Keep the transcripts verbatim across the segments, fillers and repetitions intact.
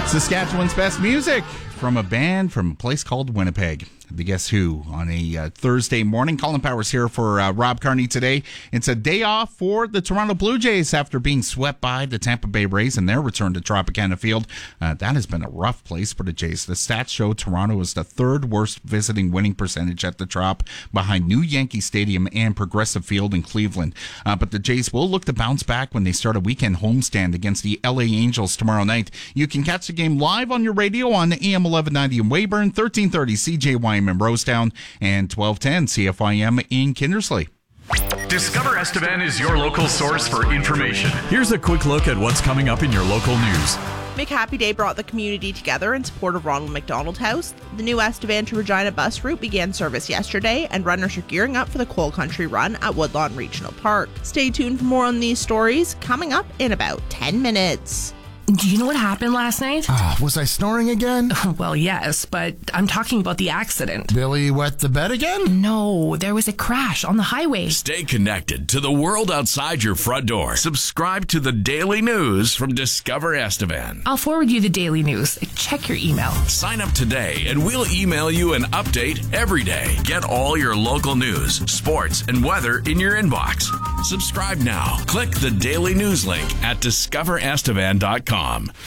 Saskatchewan's best music from a band from a place called Winnipeg. The Guess Who on a uh, Thursday morning. Colin Powers here for uh, Rob Carney today. It's a day off for the Toronto Blue Jays after being swept by the Tampa Bay Rays in their return to Tropicana Field. Uh, that has been a rough place for the Jays. The stats show Toronto is the third worst visiting winning percentage at the Trop, behind New Yankee Stadium and Progressive Field in Cleveland. Uh, but the Jays will look to bounce back when they start a weekend homestand against the L A Angels tomorrow night. You can catch the game live on your radio on A M eleven ninety in Weyburn, thirteen thirty C J Y M in Rosetown, and twelve ten C F I M in Kindersley. Discover Estevan is your local source for information. Here's a quick look at what's coming up in your local news. Make Happy Day brought the community together in support of Ronald McDonald House. The new Estevan to Regina bus route began service yesterday, and runners are gearing up for the Coal Country Run at Woodlawn Regional Park. Stay tuned for more on these stories coming up in about ten minutes. Do you know what happened last night? Uh, was I snoring again? Well, yes, but I'm talking about the accident. Billy wet the bed again? No, there was a crash on the highway. Stay connected to the world outside your front door. Subscribe to the Daily News from Discover Estevan. I'll forward you the daily news. Check your email. Sign up today and we'll email you an update every day. Get all your local news, sports, and weather in your inbox. Subscribe now. Click the Daily News link at discover estevan dot com.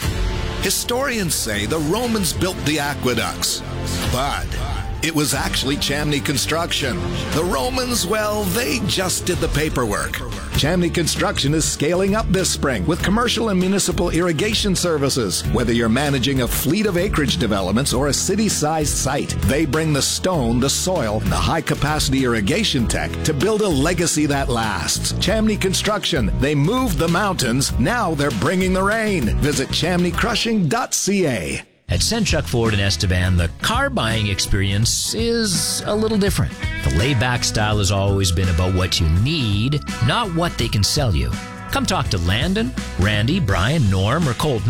Historians say the Romans built the aqueducts, but it was actually Chamney Construction. The Romans, well, they just did the paperwork. Chamney Construction is scaling up this spring with commercial and municipal irrigation services. Whether you're managing a fleet of acreage developments or a city-sized site, they bring the stone, the soil, and the high-capacity irrigation tech to build a legacy that lasts. Chamney Construction, they moved the mountains, now they're bringing the rain. Visit chamney crushing dot c a. At Senchuk Ford in Estevan, the car buying experience is a little different. The laid-back style has always been about what you need, not what they can sell you. Come talk to Landon, Randy, Brian, Norm, or Colton